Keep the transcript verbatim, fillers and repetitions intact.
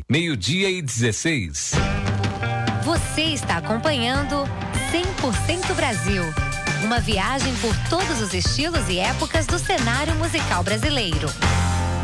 meio-dia e dezesseis. Você está acompanhando cem por cento Brasil. Uma viagem por todos os estilos e épocas do cenário musical brasileiro.